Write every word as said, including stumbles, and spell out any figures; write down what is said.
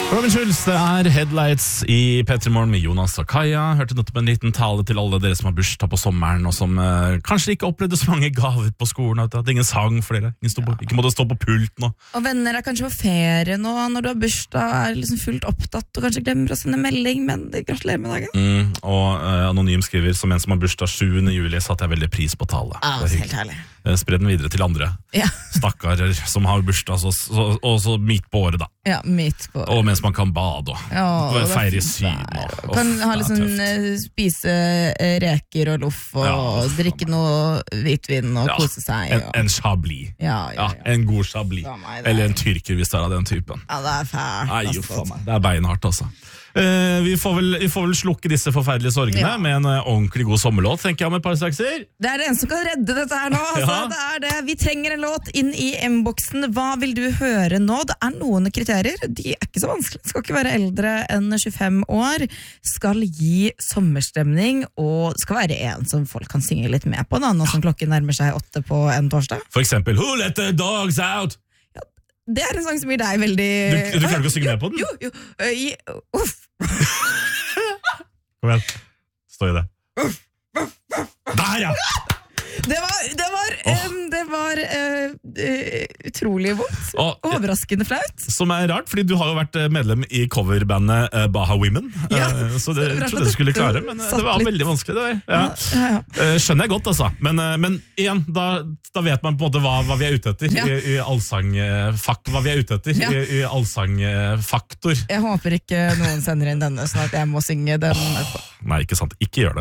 Robin Schulz, det er Headlights i P tre Morgen med Jonas og Kaja. Hørte nettopp en liten tale til alle dere som har bursdag på sommeren, og som eh, kanskje ikke opplevde så mange gaver på skolen, at det ingen sang for dere, ingen stod på, ikke måtte stå på pult nå. Og venner er kanskje på ferie nå, når du har bursdag, er liksom fullt opptatt, og kanskje glemmer å sende melding, men gratulerer med dagen. Mm, og eh, Anonym skriver, som en som har bursdag sjuende juli, satte jeg veldig pris på tale. Ah, Det er helt herlig. Eh, Spred den videre til andre. Ja. Stakkarer som har bursdag, så, så, og så midt på året da. Ja, midt på. Og mens man kan bade og Ja, og feire det er syn. vær, Og, og kan Uff, ha det er litt sånn, tøft. eh, spise eh, reker og loff, og Ja, uff, drikke noe hvitvin og Ja, kose seg. En, Og, en chablis. ja, ja, Ja, ja. en god chablis. Ja, nei, det er- Eller en tyrker hvis det er av den typen. Ja, det er fælt. Nei, jo, altså. faen meg. Det er beinhardt, altså. Eh, vi, får vel, vi får vel slukke disse forferdelige sorgene Ja. med en eh, ordentlig god sommerlåt, tenker jeg, om et par strakser. Det er det eneste som kan redde dette her nå. Altså, Ja. det er det. Vi trenger en låt inn i M-boksen. Hva vil du høre nå? Det er noen kriterier. De er ikke så vanskelige. Skal ikke være eldre enn tjuefem år. Skal gi sommerstemning, og skal være en som folk kan synge litt med på, da, nå som klokken nærmer seg åtte på en torsdag. For eksempel Who Let The Dogs Out? Det er en sang som gir deg veldig... Du, du klarer ikke å synge med på den? Jo, jo. øh, i- Uff. Kom igjen, stå i det. Der, ja! Det var, det var, em, det var eh, eh, utrolig vondt. Og, Overraskende flaut. som er rart, fordi du har jo vært eh, medlem i coverbandet eh, Baha Women. Ja, Eh, så det det er rart trodde jeg at skulle du klare, men eh, satt det var litt- veldig vanskelig. Det var. Ja. Ja, ja. Eh, Skjønner jeg godt, altså. Men, eh, men igjen, da, da vet man på en måte hva, hva vi er ute etter Ja. i, i allsangfak, hva vi er ute etter Ja. i, i allsangfaktor. Jeg håper ikke noen sender inn denne, sånn at jeg må synge den. Nei, ikke sant. Ikke gjør det.